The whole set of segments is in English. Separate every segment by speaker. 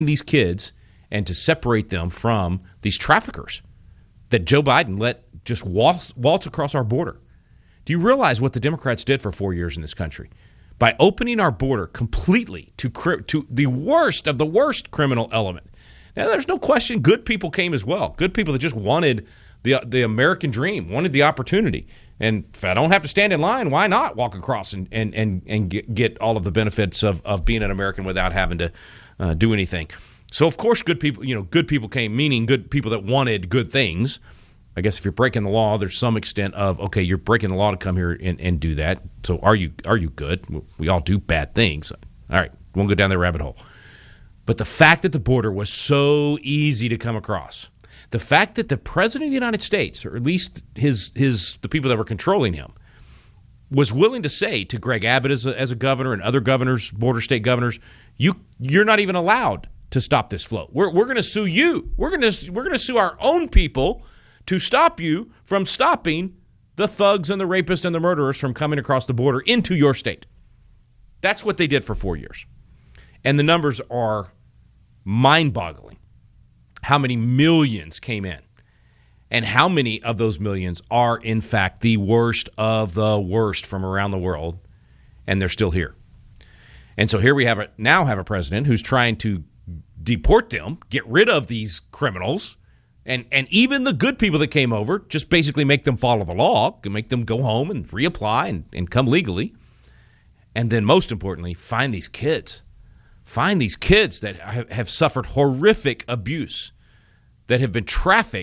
Speaker 1: these kids and to separate them from these traffickers that Joe Biden let just waltz across our border. Do you realize what the Democrats did for 4 years in this country? By opening our border completely to the worst of the worst criminal element. Now, there's no question good people came as well. Good people that just wanted the American dream, wanted the opportunity. And if I don't have to stand in line, why not walk across and get all of the benefits of being an American without having to do anything? So, of course, good people came, meaning good people that wanted good things. I guess if you're breaking the law, there's some extent of, okay, you're breaking the law to come here and do that. So are you good? We all do bad things. All right, won't go down the rabbit hole. But the fact that the border was so easy to come across, the fact that the president of the United States, or at least the people that were controlling him, was willing to say to Greg Abbott as a governor and other governors, border state governors, you're not even allowed to stop this flow. We're going to sue you. We're going to sue our own people to stop you from stopping the thugs and the rapists and the murderers from coming across the border into your state. That's what they did for 4 years. And the numbers are mind-boggling. How many millions came in? And how many of those millions are, in fact, the worst of the worst from around the world, and they're still here. And so here we have a president who's trying to deport them, get rid of these criminals, and even the good people that came over, just basically make them follow the law, make them go home and reapply and come legally. And then most importantly, find these kids. Find these kids that have suffered horrific abuse, that have been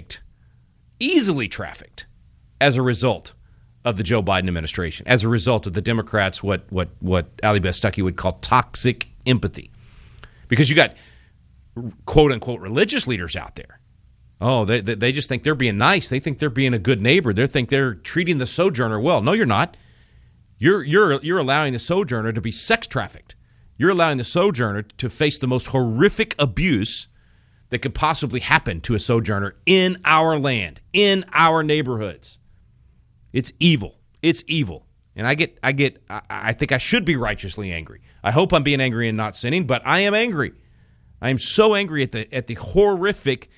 Speaker 1: easily trafficked as a result of the Joe Biden administration, as a result of the Democrats, what Ali Bestaki would call toxic empathy. Because you got quote-unquote religious leaders out there. Oh, they just think they're being nice. They think they're being a good neighbor. They think they're treating the sojourner well. No, you're not. You're allowing the sojourner to be sex trafficked. You're allowing the sojourner to face the most horrific abuse that could possibly happen to a sojourner in our land, in our neighborhoods. It's evil. It's evil. And I think I should be righteously angry. I hope I'm being angry and not sinning, but I am angry. I am so angry at the horrific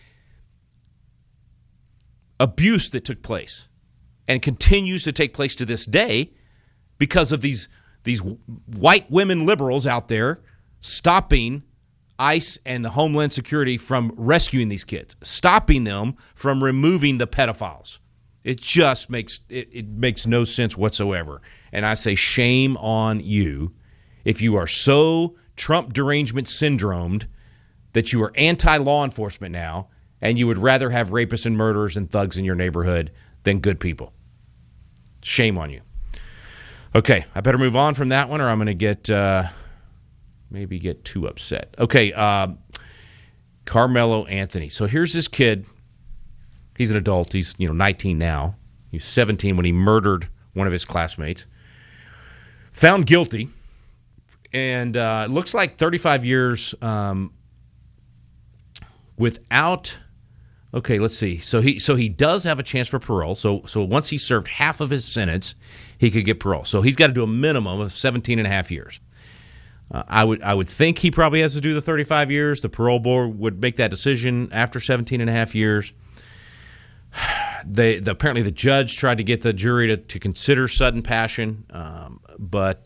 Speaker 1: abuse that took place and continues to take place to this day because of these white women liberals out there stopping ICE and the Homeland Security from rescuing these kids, stopping them from removing the pedophiles. It just makes no sense whatsoever. And I say shame on you if you are so Trump derangement syndromed that you are anti-law enforcement now and you would rather have rapists and murderers and thugs in your neighborhood than good people. Shame on you. Okay, I better move on from that one or I'm going to maybe get too upset. Okay, Carmelo Anthony. So here's this kid. He's an adult. He's 19 now. He was 17 when he murdered one of his classmates. Found guilty. And it looks like 35 years without... Okay, let's see. So he does have a chance for parole. So once he served half of his sentence, he could get parole. So he's got to do a minimum of 17 and a half years. I would think he probably has to do the 35 years. The parole board would make that decision after 17 and a half years. Apparently the judge tried to get the jury to consider sudden passion, but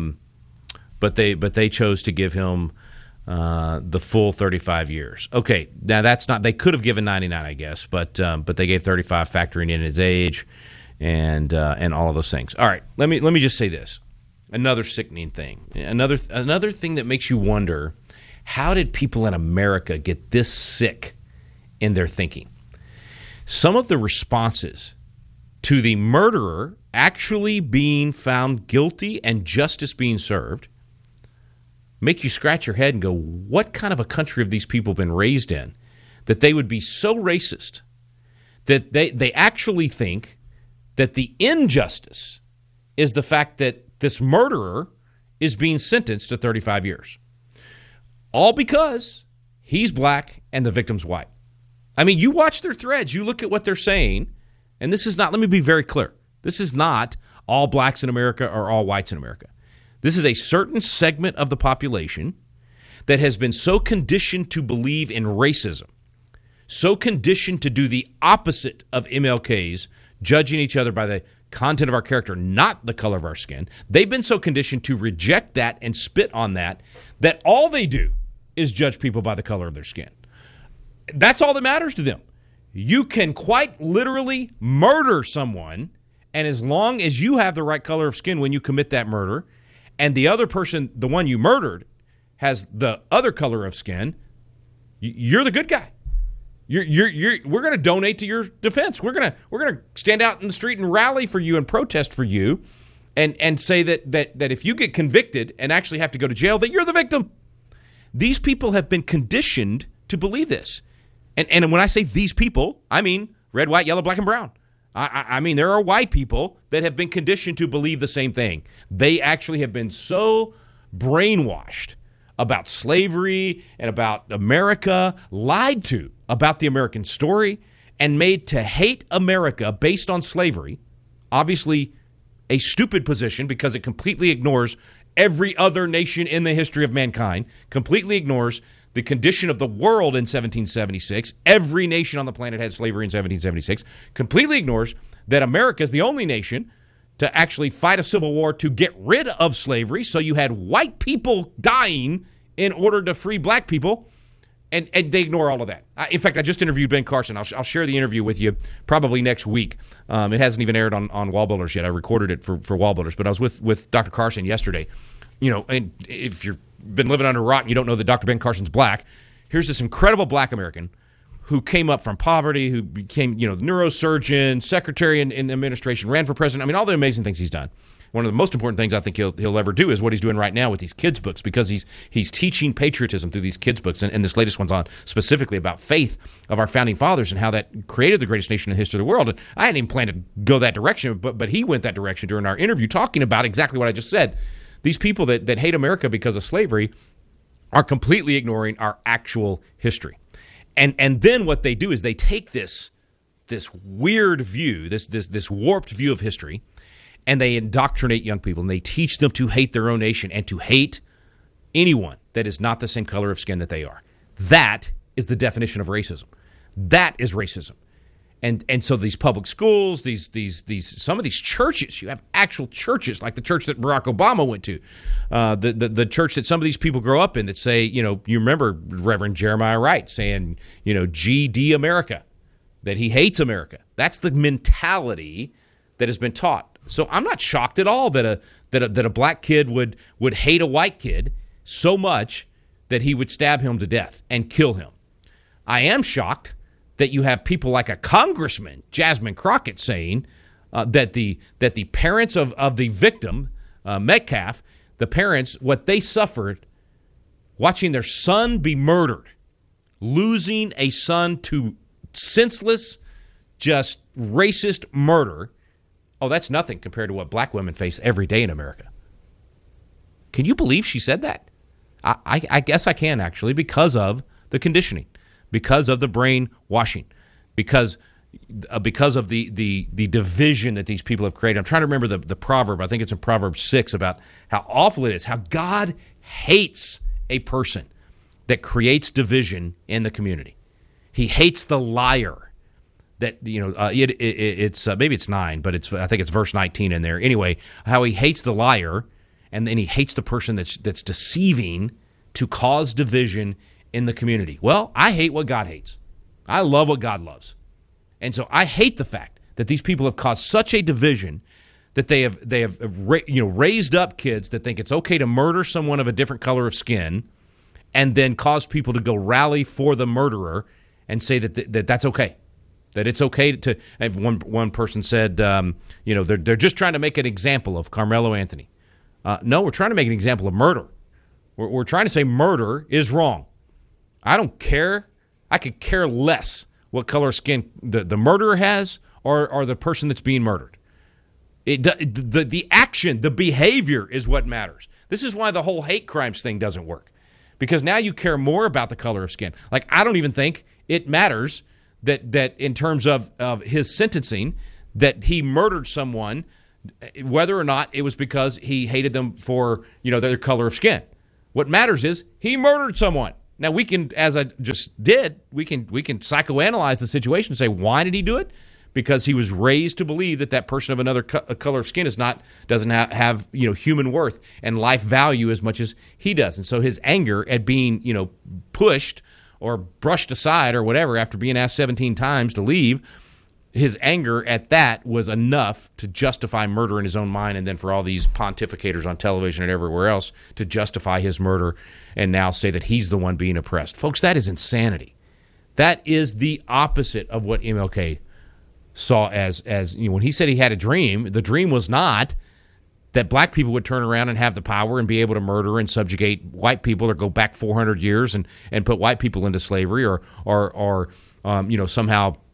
Speaker 1: they chose to give him the full 35 years. Okay, now that's not. They could have given 99, I guess, but they gave 35, factoring in his age and all of those things. All right, let me just say this. Another sickening thing. Another thing that makes you wonder, how did people in America get this sick in their thinking? Some of the responses to the murderer actually being found guilty and justice being served make you scratch your head and go, what kind of a country have these people been raised in that they would be so racist that they actually think that the injustice is the fact that this murderer is being sentenced to 35 years. All because he's black and the victim's white. I mean, you watch their threads, you look at what they're saying, and this is not, let me be very clear, this is not all blacks in America or all whites in America. This is a certain segment of the population that has been so conditioned to believe in racism, so conditioned to do the opposite of MLK's, judging each other by the content of our character, not the color of our skin. They've been so conditioned to reject that and spit on that, that all they do is judge people by the color of their skin. That's all that matters to them. You can quite literally murder someone, and as long as you have the right color of skin when you commit that murder, and the other person, the one you murdered, has the other color of skin, you're the good guy. We're going to donate to your defense. We're going to stand out in the street and rally for you and protest for you, and say that if you get convicted and actually have to go to jail, that you're the victim. These people have been conditioned to believe this. And when I say these people, I mean red, white, yellow, black, and brown. I mean there are white people that have been conditioned to believe the same thing. They actually have been so brainwashed about slavery and about America, lied to about the American story, and made to hate America based on slavery. Obviously, a stupid position because it completely ignores every other nation in the history of mankind, completely ignores the condition of the world in 1776. Every nation on the planet had slavery in 1776. Completely ignores that America is the only nation to actually fight a civil war to get rid of slavery. So you had white people dying in order to free black people, and they ignore all of that. In fact, I just interviewed Ben Carson. I'll share the interview with you probably next week. It hasn't even aired on Wall Builders yet. I recorded it for Wall Builders, but I was with Dr. Carson yesterday. You know, and if you've been living under a rock and you don't know that Dr. Ben Carson's black, here's this incredible black American who came up from poverty, who became, the neurosurgeon, secretary in administration, ran for president. I mean, all the amazing things he's done. One of the most important things I think he'll ever do is what he's doing right now with these kids' books, because he's teaching patriotism through these kids' books. And this latest one's on specifically about faith of our founding fathers and how that created the greatest nation in the history of the world. And I hadn't even planned to go that direction, but he went that direction during our interview, talking about exactly what I just said. These people that hate America because of slavery are completely ignoring our actual history. And then what they do is they take this weird view, this warped view of history, and they indoctrinate young people, and they teach them to hate their own nation and to hate anyone that is not the same color of skin that they are. That is the definition of racism. That is racism. And so these public schools, these some of these churches, you have actual churches like the church that Barack Obama went to, the church that some of these people grow up in that say, you remember Reverend Jeremiah Wright saying, GD America, that he hates America. That's the mentality that has been taught. So I'm not shocked at all that a black kid would hate a white kid so much that he would stab him to death and kill him. I am shocked that you have people like a congressman, Jasmine Crockett, saying that the parents of the victim, Metcalf, the parents, what they suffered watching their son be murdered, losing a son to senseless, just racist murder. Oh, that's nothing compared to what black women face every day in America. Can you believe she said that? I guess I can, actually, because of the conditioning, because of the brainwashing, because of the division that these people have created. I'm trying to remember the proverb. I think it's in Proverbs 6 about how awful it is, how God hates a person that creates division in the community. He hates the liar. That it's maybe it's 9, but I think it's verse 19 in there. Anyway, how he hates the liar, and then he hates the person that's deceiving to cause division in the community. Well, I hate what God hates. I love what God loves, and so I hate the fact that these people have caused such a division that they have raised up kids that think it's okay to murder someone of a different color of skin, and then cause people to go rally for the murderer and say that that's okay. That it's okay to. One person said, they're just trying to make an example of Carmelo Anthony. No, we're trying to make an example of murder. We're trying to say murder is wrong. I don't care. I could care less what color of skin the murderer has or the person that's being murdered. The action, the behavior is what matters. This is why the whole hate crimes thing doesn't work, because now you care more about the color of skin. Like, I don't even think it matters that in terms of his sentencing, that he murdered someone, whether or not it was because he hated them for their color of skin. What matters is he murdered someone. Now, we can, as I just did, we can psychoanalyze the situation and say, why did he do it? Because he was raised to believe that person of another color of skin doesn't have human worth and life value as much as he does. And so his anger at being pushed or brushed aside or whatever after being asked 17 times to leave, his anger at that was enough to justify murder in his own mind, and then for all these pontificators on television and everywhere else to justify his murder and now say that he's the one being oppressed. Folks, that is insanity. That is the opposite of what MLK saw as when he said he had a dream. The dream was not that black people would turn around and have the power and be able to murder and subjugate white people or go back 400 years and put white people into slavery or somehow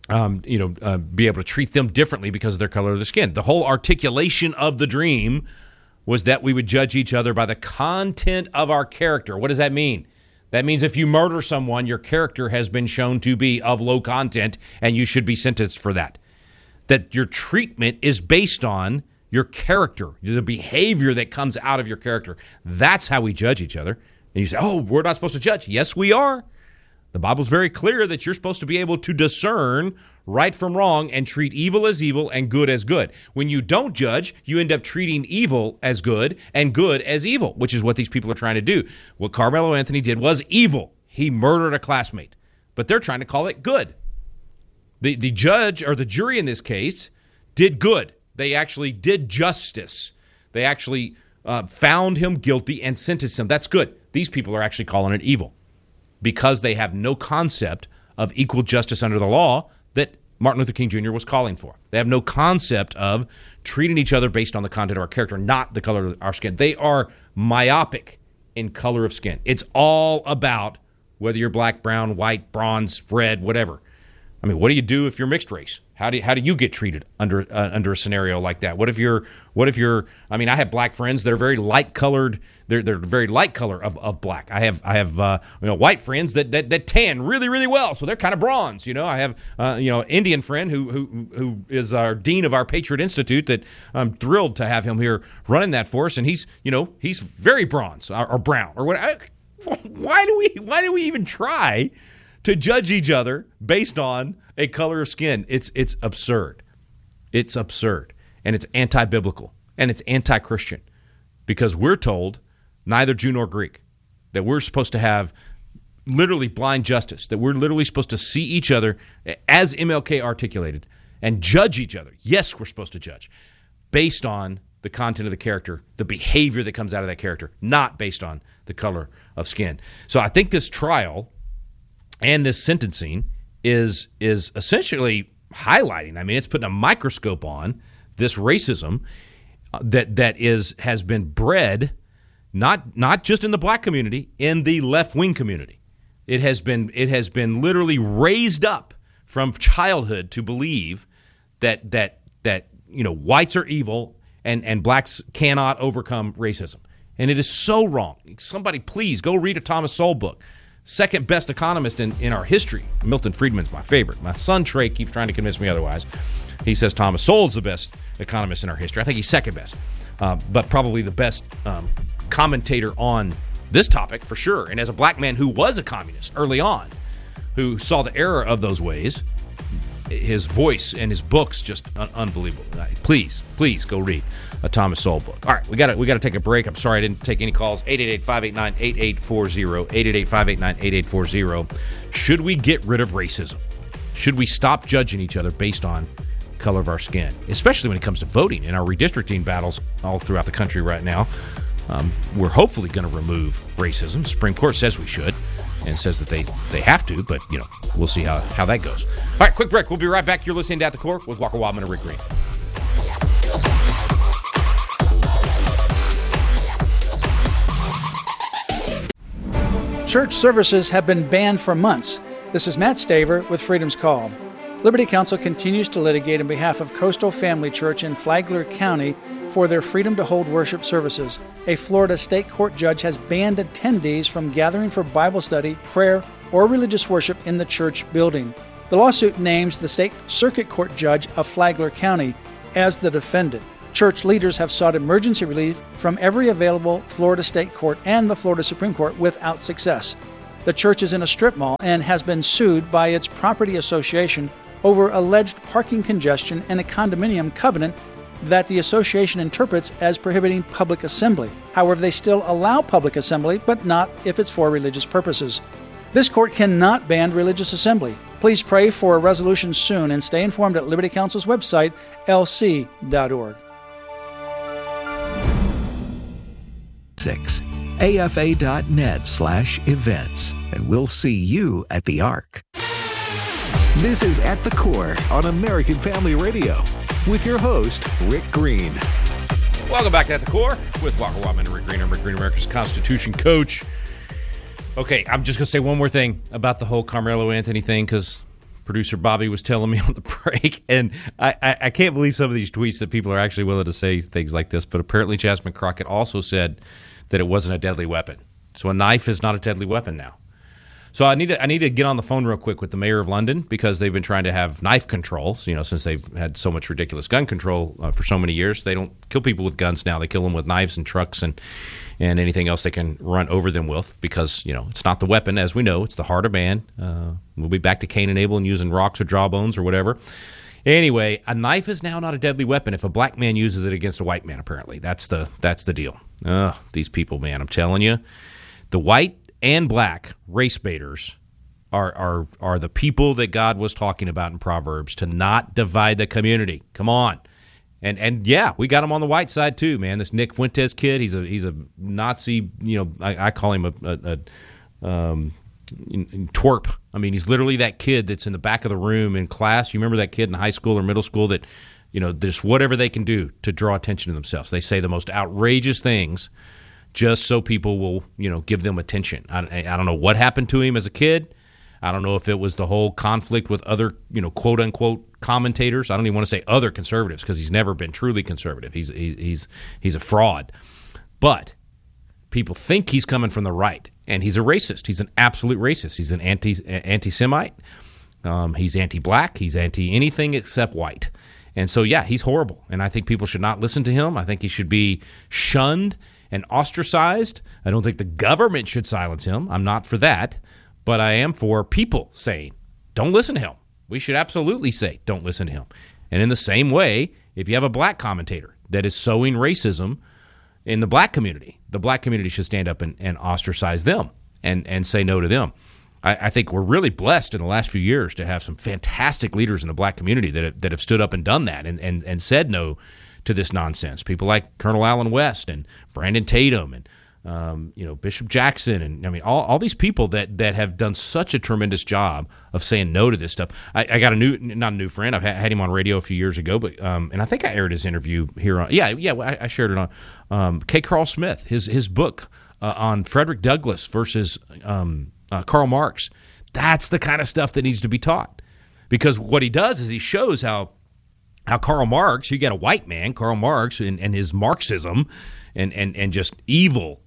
Speaker 1: be able to treat them differently because of their color of the skin. The whole articulation of the dream was that we would judge each other by the content of our character. What does that mean? That means if you murder someone, your character has been shown to be of low content, and you should be sentenced for that. That your treatment is based on your character, the behavior that comes out of your character. That's how we judge each other. And you say, oh, we're not supposed to judge. Yes, we are. The Bible's very clear that you're supposed to be able to discern right from wrong and treat evil as evil and good as good. When you don't judge, you end up treating evil as good and good as evil, which is what these people are trying to do. What Carmelo Anthony did was evil. He murdered a classmate, but they're trying to call it good. The judge or the jury in this case did good. They actually did justice. They actually found him guilty and sentenced him. That's good. These people are actually calling it evil because they have no concept of equal justice under the law that Martin Luther King Jr. was calling for. They have no concept of treating each other based on the content of our character, not the color of our skin. They are myopic in color of skin. It's all about whether you're black, brown, white, bronze, red, whatever. I mean, what do you do if you're mixed race? How do you get treated under a scenario like that? What if you're? I mean, I have black friends that are very light colored. They're very light color of black. I have white friends that tan really really well, so they're kind of bronze. I have Indian friend who is our dean of our Patriot Institute that I'm thrilled to have him here running that for us, and he's very bronze or brown or what. Why do we even try to judge each other based on a color of skin? It's absurd. It's absurd. And it's anti-biblical. And it's anti-Christian. Because we're told, neither Jew nor Greek, that we're supposed to have literally blind justice, that we're literally supposed to see each other as MLK articulated and judge each other. Yes, we're supposed to judge based on the content of the character, the behavior that comes out of that character, not based on the color of skin. So I think this trial and this sentencing is essentially highlighting. I mean, it's putting a microscope on this racism that has been bred not just in the black community, in the left-wing community. It has been literally raised up from childhood to believe that whites are evil and blacks cannot overcome racism. And it is so wrong. Somebody please go read a Thomas Sowell book. Second best economist in our history. Milton Friedman's my favorite. My son Trey keeps trying to convince me otherwise. He says Thomas Sowell's the best economist in our history. I think he's second best, but probably the best commentator on this topic for sure. And as a black man who was a communist early on, who saw the error of those ways, his voice and his books just unbelievable. Please go read a Thomas Sowell book. All right, we got to take a break. I'm sorry I didn't take any calls. 888-589-8840. 888-589-8840. Should we get rid of racism? Should we stop judging each other based on color of our skin, especially when it comes to voting in our redistricting battles all throughout the country right now? We're hopefully going to remove racism. Supreme Court says we should, and says that they have to, but we'll see how that goes. All right, quick break. We'll be right back. You're listening to At the Core with Walker Wildman and Rick Green.
Speaker 2: Church services have been banned for months. This is Matt Staver with Freedom's Call. Liberty Counsel continues to litigate on behalf of Coastal Family Church in Flagler County for their freedom to hold worship services. A Florida state court judge has banned attendees from gathering for Bible study, prayer, or religious worship in the church building. The lawsuit names the state circuit court judge of Flagler County as the defendant. Church leaders have sought emergency relief from every available Florida state court and the Florida Supreme Court without success. The church is in a strip mall and has been sued by its property association over alleged parking congestion and a condominium covenant that the association interprets as prohibiting public assembly. However, they still allow public assembly, but not if it's for religious purposes. This court cannot ban religious assembly. Please pray for a resolution soon and stay informed at Liberty Counsel's website, lc.org.
Speaker 3: afa.net/events, and we'll see you at the Ark. This is At the Core on American Family Radio with your host, Rick Green.
Speaker 1: Welcome back to At the Core with Walker Wildman and Rick Green. I'm Rick Green, America's Constitution coach. Okay, I'm just going to say one more thing about the whole Carmelo Anthony thing, because producer Bobby was telling me on the break, and I can't believe some of these tweets that people are actually willing to say things like this, but apparently Jasmine Crockett also said that it wasn't a deadly weapon. So a knife is not a deadly weapon now. So I need to get on the phone real quick with the mayor of London, because they've been trying to have knife controls, since they've had so much ridiculous gun control for so many years. They don't kill people with guns now. They kill them with knives and trucks and anything else they can run over them with, because, it's not the weapon, as we know. It's the heart of man. We'll be back to Cain and Abel and using rocks or jawbones or whatever. Anyway, a knife is now not a deadly weapon if a black man uses it against a white man, apparently. That's the deal. These people, man, I'm telling you. The white and black race baiters are the people that God was talking about in Proverbs, to not divide the community. Come on. And yeah, we got him on the white side too, man. This Nick Fuentes kid, he's a Nazi, I call him a twerp. I mean, he's literally that kid that's in the back of the room in class. You remember that kid in high school or middle school that, there's whatever they can do to draw attention to themselves. They say the most outrageous things just so people will, give them attention. I don't know what happened to him as a kid. I don't know if it was the whole conflict with other, quote-unquote commentators. I don't even want to say other conservatives, because he's never been truly conservative. He's a fraud. But people think he's coming from the right, and he's a racist. He's an absolute racist. He's an anti-Semite. He's anti-black. He's anti-anything except white. And so, yeah, he's horrible, and I think people should not listen to him. I think he should be shunned and ostracized. I don't think the government should silence him. I'm not for that. But I am for people saying, don't listen to him. We should absolutely say, don't listen to him. And in the same way, if you have a black commentator that is sowing racism in the black community should stand up and ostracize them and say no to them. I think we're really blessed in the last few years to have some fantastic leaders in the black community that have stood up and done that and said no to this nonsense. People like Colonel Allen West and Brandon Tatum and Bishop Jackson, and I mean all these people that have done such a tremendous job of saying no to this stuff. I got not a new friend. I've had him on radio a few years ago, but and I think I aired his interview here on I shared it on K. Carl Smith, his book on Frederick Douglass versus Karl Marx. That's the kind of stuff that needs to be taught, because what he does is he shows how Karl Marx, you get a white man, Karl Marx, and his Marxism, and just evil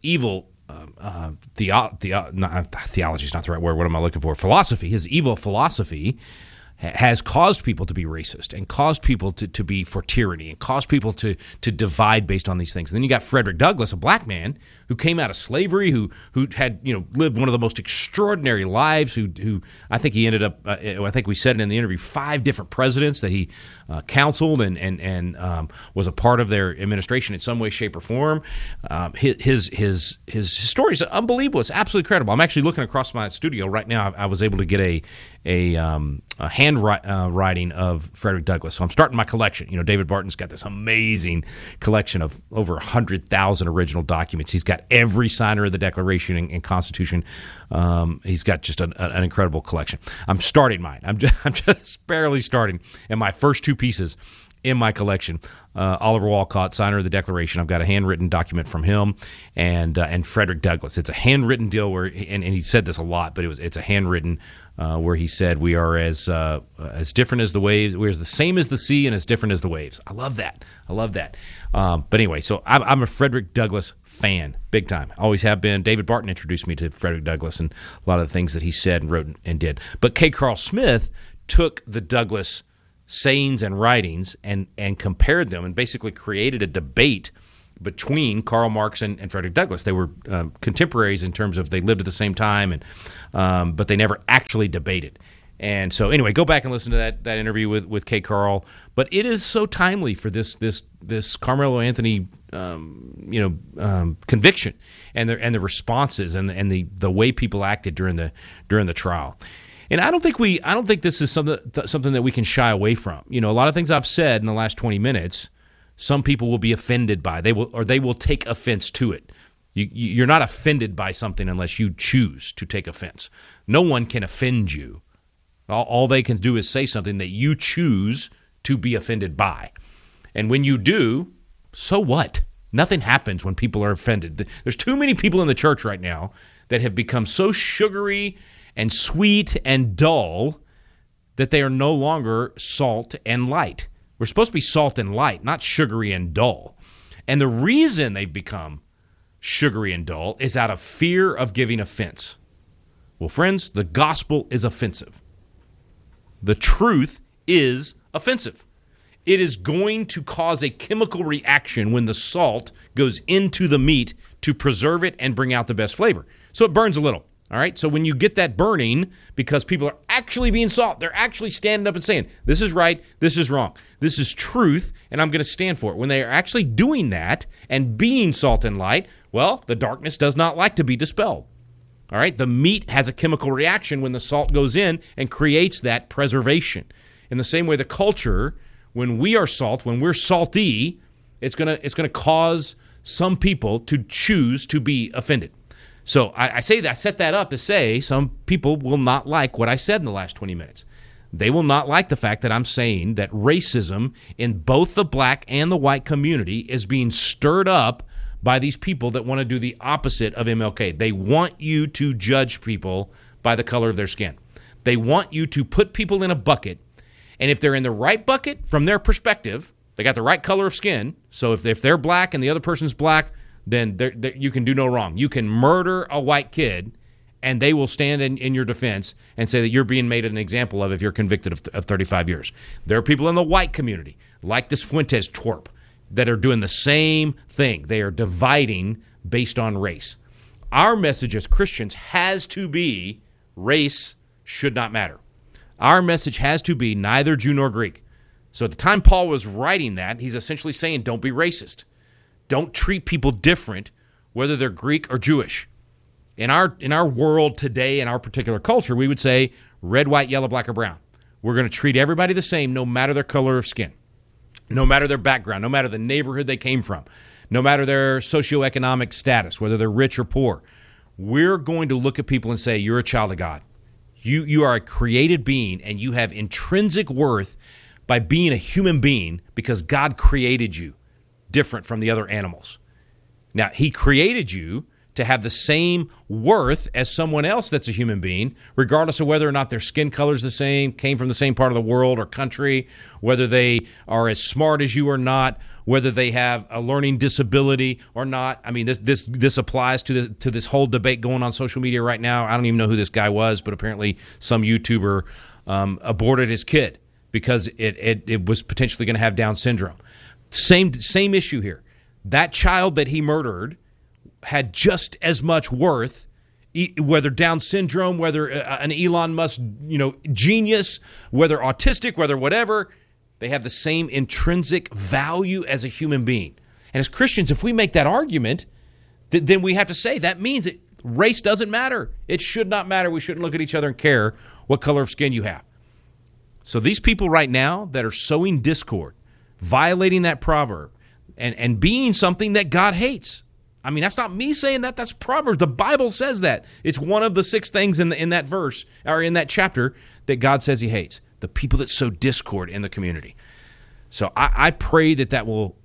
Speaker 1: theology is not the right word. What am I looking for? Philosophy. His evil philosophy has caused people to be racist and caused people to be for tyranny and caused people to divide based on these things. And then you got Frederick Douglass, a black man who came out of slavery, who had lived one of the most extraordinary lives, who I think he ended up, I think we said it in the interview, 5 different presidents that he counseled and was a part of their administration in some way, shape, or form. His story is unbelievable. It's absolutely incredible. I'm actually looking across my studio right now. I was able to get a handwriting of Frederick Douglass. So I'm starting my collection. David Barton's got this amazing collection of over 100,000 original documents. He's got every signer of the Declaration and Constitution. He's got just an incredible collection. I'm starting mine. I'm just barely starting. And my first 2 pieces in my collection, Oliver Wolcott, signer of the Declaration. I've got a handwritten document from him, and Frederick Douglass. It's a handwritten deal where, and he said this a lot, but it's a handwritten where he said, "We are as different as the waves. We're the same as the sea and as different as the waves." I love that. But anyway, so I'm a Frederick Douglass fan, big time. Always have been. David Barton introduced me to Frederick Douglass and a lot of the things that he said and wrote and did. But K. Carl Smith took the Douglass sayings and writings and compared them and basically created a debate between Karl Marx and Frederick Douglass. They were contemporaries in terms of they lived at the same time, but they never actually debated. And so anyway, go back and listen to that interview with K. Karl. But it is so timely for this Carmelo Anthony conviction and the responses and the way people acted during the trial. And I don't think this is something that we can shy away from. A lot of things I've said in the last 20 minutes, some people will be offended by. They will take offense to it. You're not offended by something unless you choose to take offense. No one can offend you. All they can do is say something that you choose to be offended by. And when you do, so what? Nothing happens when people are offended. There's too many people in the church right now that have become so sugary and sweet and dull that they are no longer salt and light. We're supposed to be salt and light, not sugary and dull. And the reason they've become sugary and dull is out of fear of giving offense. Well, friends, the gospel is offensive. The truth is offensive. It is going to cause a chemical reaction when the salt goes into the meat to preserve it and bring out the best flavor. So it burns a little. All right, so when you get that burning, because people are actually being salt, they're actually standing up and saying, this is right, this is wrong, this is truth, and I'm going to stand for it. When they are actually doing that and being salt and light, well, the darkness does not like to be dispelled. All right, the meat has a chemical reaction when the salt goes in and creates that preservation. In the same way, the culture, when we are salt, when we're salty, it's gonna cause some people to choose to be offended. So I say that, I set that up to say some people will not like what I said in the last 20 minutes. They will not like the fact that I'm saying that racism in both the black and the white community is being stirred up by these people that want to do the opposite of MLK. They want you to judge people by the color of their skin. They want you to put people in a bucket, and if they're in the right bucket, from their perspective, they got the right color of skin, so if they're black and the other person's black, then you can do no wrong. You can murder a white kid, and they will stand in your defense and say that you're being made an example of if you're convicted of 35 years. There are people in the white community, like this Fuentes twerp, that are doing the same thing. They are dividing based on race. Our message as Christians has to be race should not matter. Our message has to be neither Jew nor Greek. So at the time Paul was writing that, he's essentially saying don't be racist. Don't treat people different, whether they're Greek or Jewish. In our world today, in our particular culture, we would say red, white, yellow, black, or brown. We're going to treat everybody the same no matter their color of skin. No matter their background, no matter the neighborhood they came from, no matter their socioeconomic status, whether they're rich or poor, we're going to look at people and say, you're a child of God. You are a created being, and you have intrinsic worth by being a human being because God created you different from the other animals. Now, he created you to have the same worth as someone else that's a human being, regardless of whether or not their skin color is the same, came from the same part of the world or country, whether they are as smart as you or not, whether they have a learning disability or not. I mean, this applies to this whole debate going on social media right now. I don't even know who this guy was, but apparently some YouTuber aborted his kid because it was potentially going to have Down syndrome. Same issue here. That child that he murdered had just as much worth, whether Down syndrome, whether an Elon Musk, genius, whether autistic, whether whatever, they have the same intrinsic value as a human being. And as Christians, if we make that argument, then we have to say that means that race doesn't matter. It should not matter. We shouldn't look at each other and care what color of skin you have. So these people right now that are sowing discord, violating that proverb, and being something that God hates. I mean, that's not me saying that. That's Proverbs. The Bible says that. It's one of the 6 things in that verse or in that chapter that God says he hates. The people that sow discord in the community. So I pray that will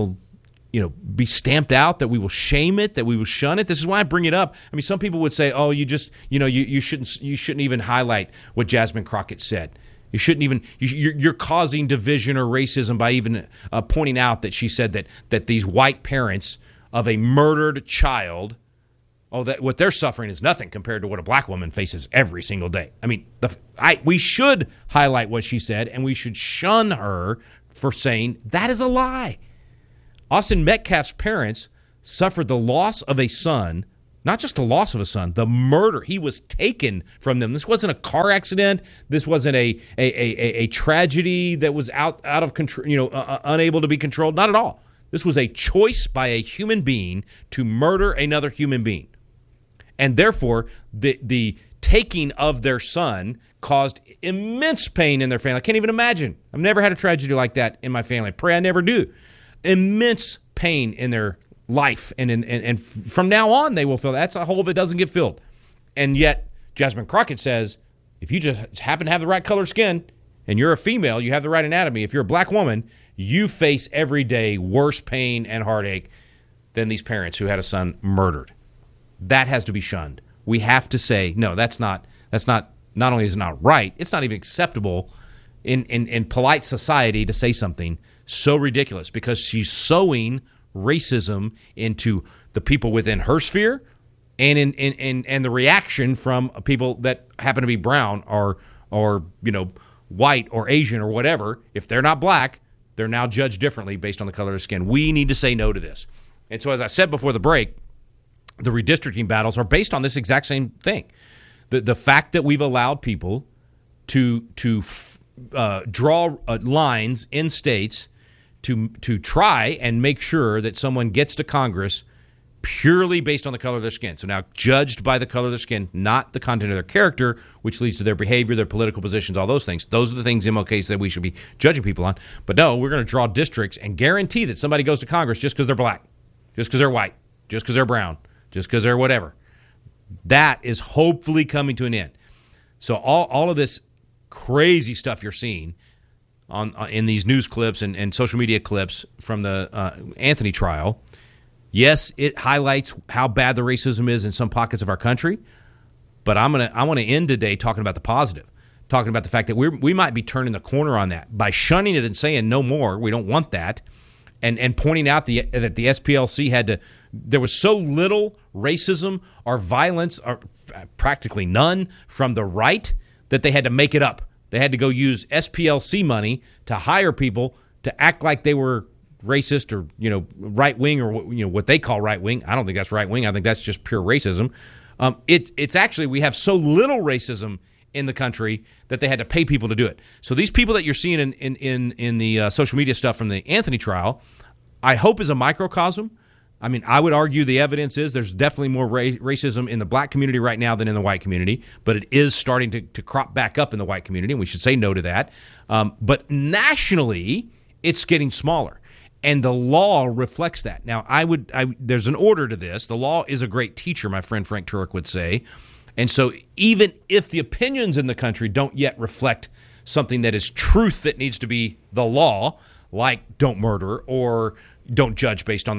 Speaker 1: be stamped out, that we will shame it, that we will shun it. This is why I bring it up. I mean, some people would say, "Oh, you shouldn't even highlight what Jasmine Crockett said. You shouldn't even. You're causing division or racism by even pointing out that she said that these white parents of a murdered child Oh, that what they're suffering is nothing compared to what a black woman faces every single day. I mean, we should highlight what she said, and we should shun her for saying that is a lie. Austin Metcalf's parents suffered the loss of a son, not just the loss of a son, the murder. He was taken from them. This wasn't a car accident. This wasn't a tragedy that was out of control, unable to be controlled. Not at all. This was a choice by a human being to murder another human being. And therefore, the taking of their son caused immense pain in their family. I can't even imagine. I've never had a tragedy like that in my family. I pray I never do. Immense pain in their life. And from now on, they will feel that. That's a hole that doesn't get filled. And yet, Jasmine Crockett says, if you just happen to have the right color skin and you're a female, you have the right anatomy. If you're a black woman, you face every day worse pain and heartache than these parents who had a son murdered. That has to be shunned. We have to say, no, not only is it not right, it's not even acceptable in polite society to say something so ridiculous, because she's sowing racism into the people within her sphere and the reaction from people that happen to be brown or white or Asian or whatever. If they're not black, they're now judged differently based on the color of skin. We need to say no to this. And so, as I said before the break, the redistricting battles are based on this exact same thing. The fact that we've allowed people to draw lines in states to try and make sure that someone gets to Congress purely based on the color of their skin. So now judged by the color of their skin, not the content of their character, which leads to their behavior, their political positions, all those things. Those are the things MLK said we should be judging people on. But no, we're going to draw districts and guarantee that somebody goes to Congress just because they're black, just because they're white, just because they're brown, just because they're whatever. That is hopefully coming to an end. So all of this crazy stuff you're seeing in these news clips and social media clips from the Anthony trial, yes, it highlights how bad the racism is in some pockets of our country. But I want to end today talking about the positive, talking about the fact that we might be turning the corner on that by shunning it and saying no more. We don't want that, and pointing out that the SPLC there was so little racism or violence, or practically none, from the right that they had to make it up. They had to go use SPLC money to hire people to act like they were racist or right wing, or what they call right wing. I don't think that's right wing. I think that's just pure racism. It's actually, we have so little racism in the country that they had to pay people to do it. So these people that you're seeing in the social media stuff from the Anthony trial, I hope is a microcosm. I mean, I would argue the evidence is there's definitely more racism in the black community right now than in the white community, but it is starting to crop back up in the white community, and we should say no to that. But nationally, it's getting smaller, and the law reflects that. Now, there's an order to this. The law is a great teacher, my friend Frank Turek would say. And so even if the opinions in the country don't yet reflect something that is truth that needs to be the law, like don't murder or don't judge based on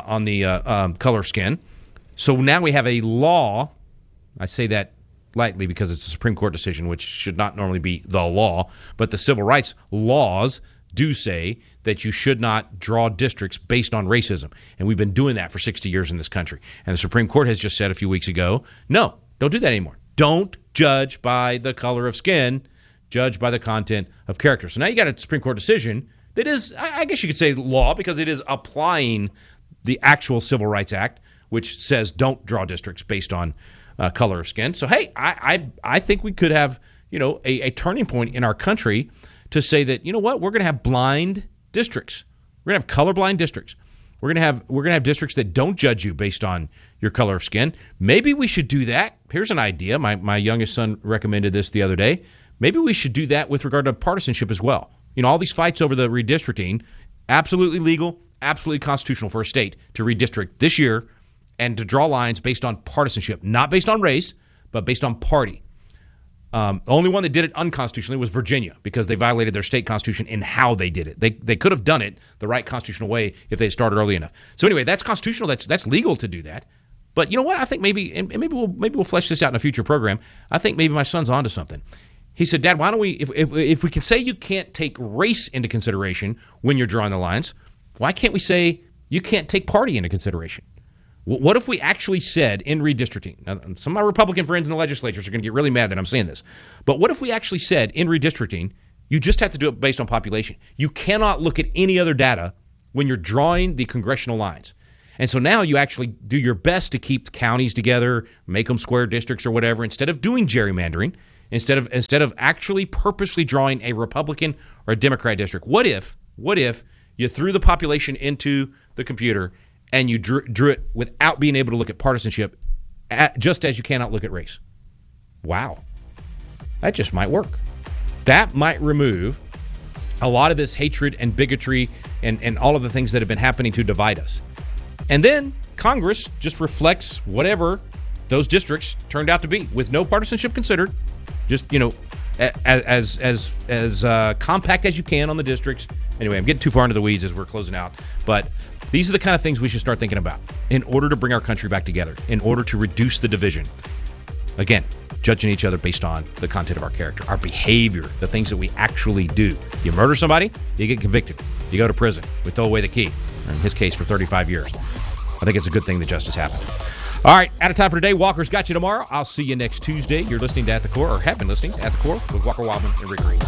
Speaker 1: the color of skin. So now we have a law. I say that lightly because it's a Supreme Court decision, which should not normally be the law. But the civil rights laws do say that you should not draw districts based on racism. And we've been doing that for 60 years in this country. And the Supreme Court has just said a few weeks ago, no, don't do that anymore. Don't judge by the color of skin. Judge by the content of character. So now you got a Supreme Court decision that is, I guess you could say, law, because it is applying the actual Civil Rights Act, which says don't draw districts based on color of skin. So, hey, I think we could have, a turning point in our country to say that, what, we're going to have blind districts. We're going to have colorblind districts. We're going to have districts that don't judge you based on your color of skin. Maybe we should do that. Here's an idea. My youngest son recommended this the other day. Maybe we should do that with regard to partisanship as well. All these fights over the redistricting, absolutely legal, absolutely constitutional for a state to redistrict this year and to draw lines based on partisanship, not based on race, but based on party. The only one that did it unconstitutionally was Virginia, because they violated their state constitution in how they did it. They could have done it the right constitutional way if they had started early enough. So anyway, that's constitutional. That's legal to do that. But you know what? I think maybe we'll flesh this out in a future program. I think maybe my son's onto something. He said, Dad, why don't we, if we can say you can't take race into consideration when you're drawing the lines, why can't we say you can't take party into consideration? What if we actually said in redistricting, now, some of my Republican friends in the legislatures are going to get really mad that I'm saying this, but what if we actually said in redistricting, you just have to do it based on population. You cannot look at any other data when you're drawing the congressional lines. And so now you actually do your best to keep counties together, make them square districts or whatever, instead of doing gerrymandering, instead of actually purposely drawing a Republican or a Democrat district. What if you threw the population into the computer and you drew it without being able to look at partisanship, just as you cannot look at race? Wow. That just might work. That might remove a lot of this hatred and bigotry and all of the things that have been happening to divide us. And then Congress just reflects whatever those districts turned out to be, with no partisanship considered. Just, as compact as you can on the districts. Anyway, I'm getting too far into the weeds as we're closing out. But these are the kind of things we should start thinking about in order to bring our country back together, in order to reduce the division. Again, judging each other based on the content of our character, our behavior, the things that we actually do. You murder somebody, you get convicted. You go to prison. We throw away the key. In his case, for 35 years. I think it's a good thing that justice happened. All right, out of time for today. Walker's got you tomorrow. I'll see you next Tuesday. You're listening to At the Core, or have been listening to At the Core with Walker Wildman and Rick Green.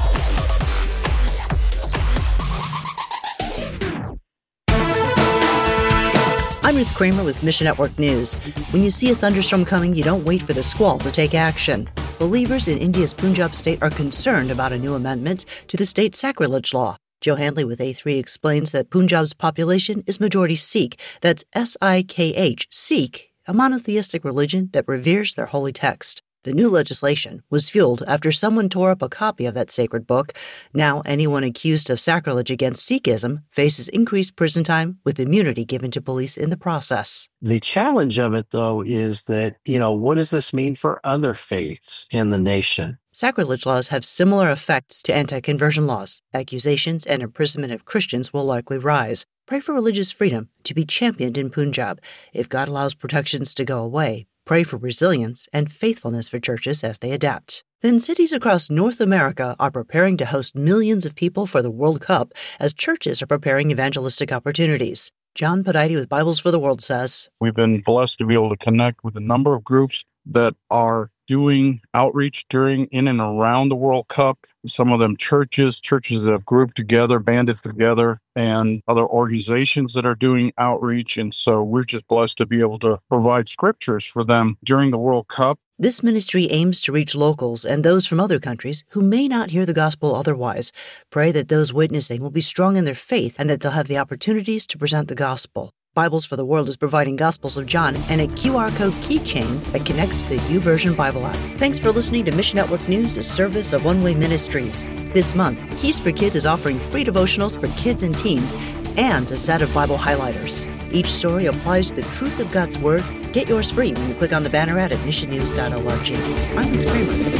Speaker 4: I'm Ruth Kramer with Mission Network News. When you see a thunderstorm coming, you don't wait for the squall to take action. Believers in India's Punjab state are concerned about a new amendment to the state's sacrilege law. Joe Handley with A3 explains that Punjab's population is majority Sikh. That's S-I-K-H, Sikh, a monotheistic religion that reveres their holy text. The new legislation was fueled after someone tore up a copy of that sacred book. Now, anyone accused of sacrilege against Sikhism faces increased prison time with immunity given to police in the process.
Speaker 5: The challenge of it, though, is that, what does this mean for other faiths in the nation?
Speaker 4: Sacrilege laws have similar effects to anti-conversion laws. Accusations and imprisonment of Christians will likely rise. Pray for religious freedom to be championed in Punjab. If God allows protections to go away, pray for resilience and faithfulness for churches as they adapt. Then cities across North America are preparing to host millions of people for the World Cup as churches are preparing evangelistic opportunities. John Podide with Bibles for the World says,
Speaker 6: we've been blessed to be able to connect with a number of groups that are doing outreach in and around the World Cup. Some of them churches that have grouped together, banded together, and other organizations that are doing outreach. And so we're just blessed to be able to provide scriptures for them during the World Cup.
Speaker 4: This ministry aims to reach locals and those from other countries who may not hear the gospel otherwise. Pray that those witnessing will be strong in their faith and that they'll have the opportunities to present the gospel. Bibles for the World is providing Gospels of John and a QR code keychain that connects to the YouVersion Bible app. Thanks for listening to Mission Network News, a service of One Way Ministries. This month, Keys for Kids is offering free devotionals for kids and teens and a set of Bible highlighters. Each story applies to the truth of God's Word. Get yours free when you click on the banner ad at missionnews.org. I'm Ruth Kramer.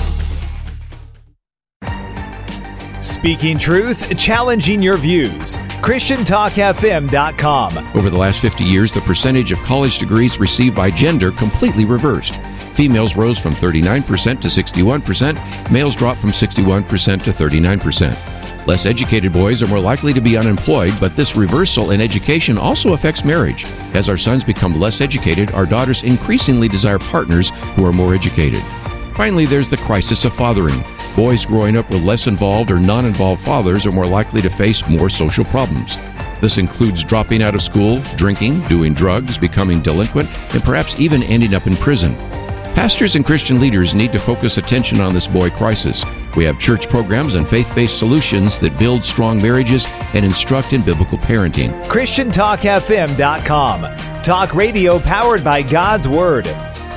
Speaker 7: Speaking truth, challenging your views. ChristianTalkFM.com.
Speaker 8: Over the last 50 years, the percentage of college degrees received by gender completely reversed. Females rose from 39% to 61%. Males dropped from 61% to 39%. Less educated boys are more likely to be unemployed, but this reversal in education also affects marriage. As our sons become less educated, our daughters increasingly desire partners who are more educated. Finally, there's the crisis of fathering. Boys growing up with less involved or non-involved fathers are more likely to face more social problems. This includes dropping out of school, drinking, doing drugs, becoming delinquent, and perhaps even ending up in prison. Pastors and Christian leaders need to focus attention on this boy crisis. We have church programs and faith-based solutions that build strong marriages and instruct in biblical parenting.
Speaker 7: ChristianTalkFM.com. Talk radio powered by God's Word.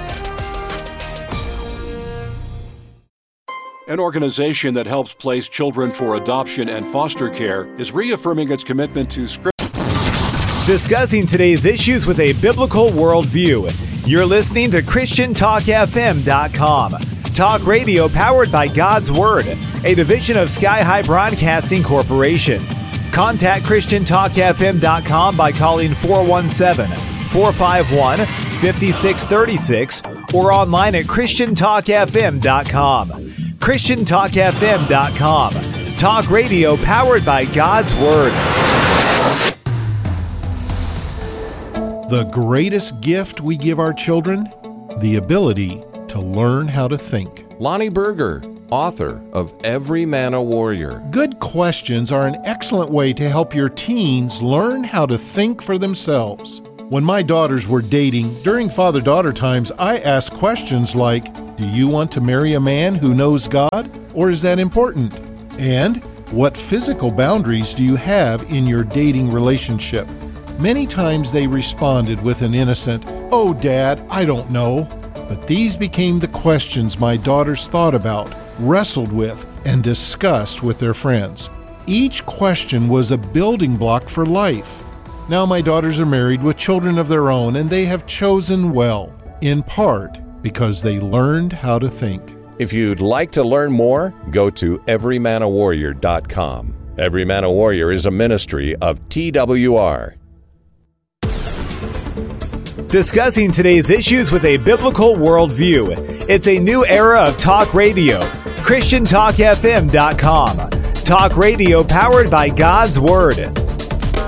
Speaker 9: An organization that helps place children for adoption and foster care is reaffirming its commitment to Scripture.
Speaker 7: Discussing today's issues with a biblical worldview. You're listening to ChristianTalkFM.com. Talk radio powered by God's Word, a division of Sky High Broadcasting Corporation. Contact ChristianTalkFM.com by calling 417-451-5636 or online at ChristianTalkFM.com. ChristianTalkFM.com. Talk radio powered by God's Word.
Speaker 10: the greatest gift we give our children? The ability to learn how to think.
Speaker 11: Lonnie Berger, author of Every Man a Warrior.
Speaker 10: Good questions are an excellent way to help your teens learn how to think for themselves. When my daughters were dating, during father-daughter times, I asked questions like, do you want to marry a man who knows God, or is that important? And what physical boundaries do you have in your dating relationship? Many times they responded with an innocent, "Oh, Dad, I don't know." But these became the questions my daughters thought about, wrestled with, and discussed with their friends. Each question was a building block for life. Now my daughters are married with children of their own, and they have chosen well, in part because they learned how to think.
Speaker 11: If you'd like to learn more, go to everymanawarrior.com. Every Man a Warrior is a ministry of TWR.
Speaker 7: Discussing today's issues with a biblical worldview. It's a new era of talk radio. ChristianTalkFM.com. Talk radio powered by God's Word.